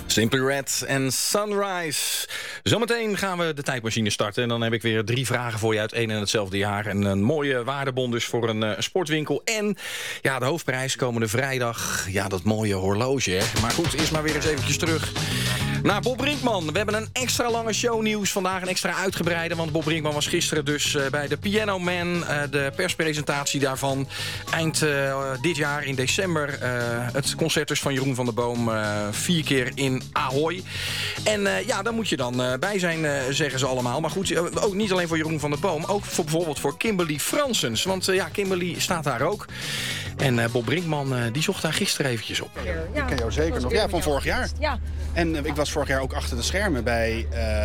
Simply Red en Sunrise. Zometeen gaan we de tijdmachine starten. En dan heb ik weer 3 vragen voor je uit één en hetzelfde jaar. En een mooie waardebon dus voor een sportwinkel. En ja, de hoofdprijs komende vrijdag. Ja, dat mooie horloge, hè. Maar goed, eerst maar weer eens eventjes terug naar Bob Brinkman. We hebben een extra lange shownieuws vandaag. Een extra uitgebreide, want Bob Brinkman was gisteren dus bij de Piano Man. De perspresentatie daarvan. Eind dit jaar in december. Het concert dus van Jeroen van der Boom. 4 keer in Ahoy. En ja, daar moet je dan bij zijn, zeggen ze allemaal. Maar goed, ook niet alleen voor Jeroen van der Boom. Ook voor, bijvoorbeeld voor Kimberly Fransens. Want ja, Kimberly staat daar ook. En Bob Brinkman, die zocht daar gisteren eventjes op. Ik ken jou zeker nog. Ja, van vorig jaar. Ja. En ik was vorig jaar ook achter de schermen bij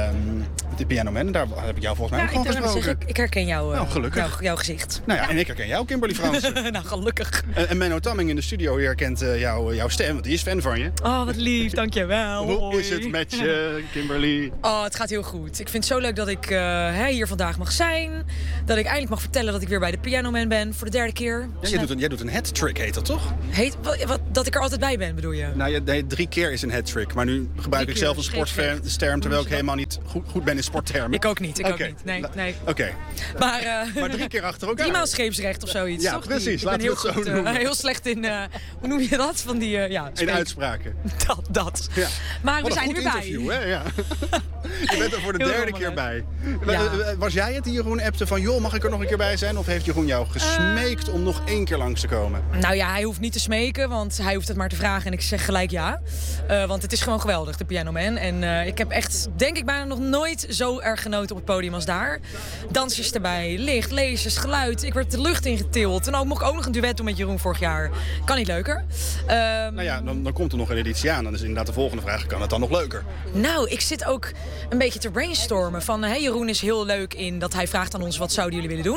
de Piano Man. Daar heb ik jou volgens mij ook gewoon gesproken. Ik herken jou, jouw gezicht. Nou ja, en ik herken jou, Kimberly Fransen. Nou, gelukkig. En Menno Tamming in de studio herkent jouw stem, want die is fan van je. Oh, wat lief, dankjewel. Hoe is het met je, Kimberly? Oh, het gaat heel goed. Ik vind het zo leuk dat ik hier vandaag mag zijn. Dat ik eindelijk mag vertellen dat ik weer bij de Piano Man ben voor de 3e keer. Ja, jij doet een hat-trick, heet dat toch? Dat ik er altijd bij ben, bedoel je? Nou, nee, 3 keer is een hat-trick. Maar nu gebruik ik zelf een sportterm, terwijl ik helemaal niet goed ben in sporttermen. Ik ook niet, ook niet. Nee. Oké. Maar 3 keer achter elkaar. 3 maal scheepsrecht of zoiets, ja, toch? Precies, laten we het zo noemen. Heel slecht in, hoe noem je dat? Van die, in uitspraken. Dat. Ja. Maar we zijn er weer bij. Hè? Ja. Je bent er voor de 3e keer bij. Ja. Was jij het die Jeroen appte van, joh, mag ik er nog een keer bij zijn? Of heeft Jeroen jou gesmeekt om nog 1 keer langs te komen? Nou ja, hij hoeft niet te smeken, want hij hoeft het maar te vragen. En ik zeg gelijk ja. Want het is gewoon geweldig, de Piano Man. En ik heb echt, denk ik, bijna nog nooit zo erg genoten op het podium als daar. Dansjes erbij, licht, lasers, geluid. Ik werd de lucht ingetild. En ook mocht ik ook nog een duet doen met Jeroen vorig jaar. Kan niet leuker. Nou ja, dan komt er nog een editie aan. Dan is inderdaad de volgende vraag, kan het dan nog leuker? Nou, ik zit ook een beetje te brainstormen. Van, Jeroen is heel leuk in dat hij vraagt aan ons, wat zouden jullie willen doen?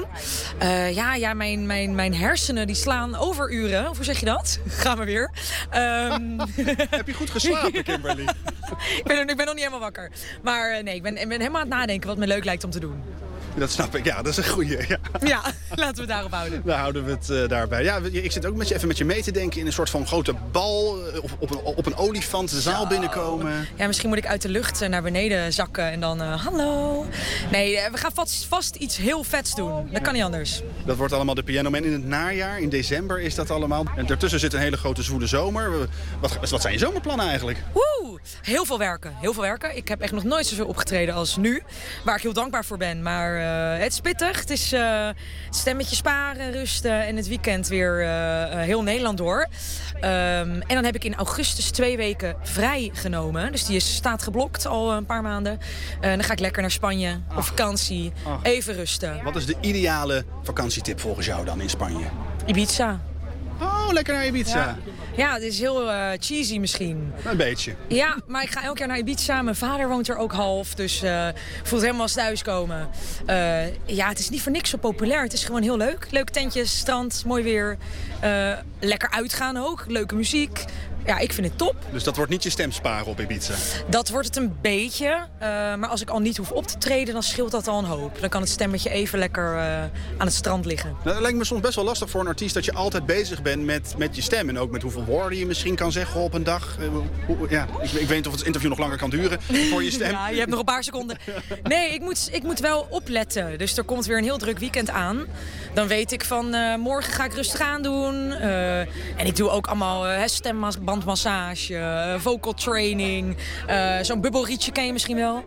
Mijn hersenen die slaan overuren. Of hoe zeg je dat? Gaan we weer. Heb je goed geslapen, Kimberly? Ik ben nog niet helemaal wakker. Maar nee, ik ben helemaal aan het nadenken wat me leuk lijkt om te doen. Dat snap ik, ja, dat is een goeie. Ja, laten we het daarop houden. Daar houden we het daarbij. Ja, ik zit ook even met je mee te denken in een soort van grote bal, op een olifant de zaal binnenkomen. Ja, misschien moet ik uit de lucht naar beneden zakken en dan hallo. Nee, we gaan vast iets heel vets doen. Dat kan niet anders. Dat wordt allemaal de Piano Man in het najaar. In december is dat allemaal. En daartussen zit een hele grote zwoele zomer. Wat zijn je zomerplannen eigenlijk? Heel veel werken. Ik heb echt nog nooit zoveel opgetreden als nu. Waar ik heel dankbaar voor ben. Maar het is pittig. Het is stemmetje sparen, rusten en het weekend weer heel Nederland door. En dan heb ik in augustus 2 weken vrij genomen. Dus die staat geblokt al een paar maanden. Dan ga ik lekker naar Spanje op vakantie. Even rusten. Wat is de ideale vakantietip volgens jou dan in Spanje? Ibiza. Oh, lekker naar Ibiza. Ja, het is heel cheesy misschien. Een beetje. Ja, maar ik ga elk jaar naar Ibiza. Mijn vader woont er ook half, dus voelt helemaal als thuiskomen. Ja, het is niet voor niks zo populair. Het is gewoon heel leuk. Leuke tentjes, strand, mooi weer. Lekker uitgaan ook, leuke muziek. Ja, ik vind het top. Dus dat wordt niet je stem sparen op Ibiza? Dat wordt het een beetje. Maar als ik al niet hoef op te treden, dan scheelt dat al een hoop. Dan kan het stemmetje even lekker aan het strand liggen. Nou, dat lijkt me soms best wel lastig voor een artiest dat je altijd bezig bent met je stem. En ook met hoeveel woorden je misschien kan zeggen op een dag. Ik weet niet of het interview nog langer kan duren voor je stem. Ja, je hebt nog een paar seconden. Nee, ik moet wel opletten. Dus er komt weer een heel druk weekend aan. Dan weet ik van morgen ga ik rustig aan doen. En ik doe ook allemaal stembandmassage, vocal training. Zo'n bubbelrietje ken je misschien wel.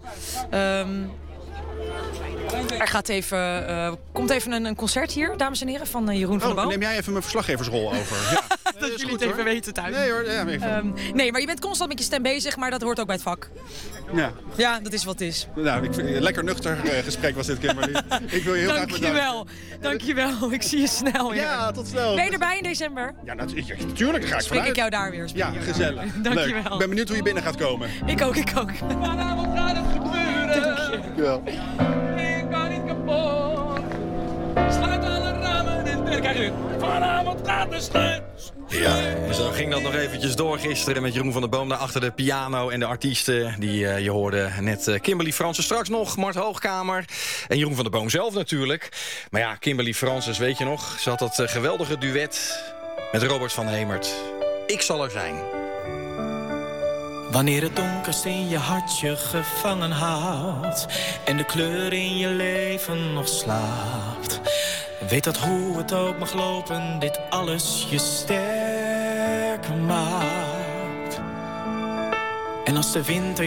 Er komt even een concert hier, dames en heren, van Jeroen van der Boom. Neem jij even mijn verslaggeversrol over. Ja. Dat jullie het even weten thuis. Nee hoor, ja, even. Nee, maar je bent constant met je stem bezig, maar dat hoort ook bij het vak. Ja, dat is wat het is. Nou, ik vind een lekker nuchter gesprek was dit, Kimberly. Ik wil je heel graag bedanken. Dankjewel. Ik zie je snel weer. Ja, tot snel. Ben je erbij in december? Ja, natuurlijk, daar ga ik vanuit. Spreek ik jou daar weer. Ja, gezellig. Dankjewel. Leuk. Ik ben benieuwd hoe je binnen gaat komen. Ik ook. Vanavond gaat het gebeuren. Dankjewel. Ik kan niet kapot. Sluit alle ramen en deuren. Kijk u. Vanavond gaat de sluit. Ja, zo ging dat nog eventjes door gisteren met Jeroen van der Boom daar achter de piano en de artiesten. Die je hoorde net Kimberly Fransen, straks nog Mart Hoogkamer en Jeroen van der Boom zelf natuurlijk. Maar ja, Kimberly Fransen, weet je nog, ze had dat geweldige duet met Robert van Hemert. Ik zal er zijn. Wanneer het donkerst in je hart je gevangen houdt en de kleur in je leven nog slaapt, weet dat hoe het ook mag lopen, dit alles je sterker maakt. En als de winter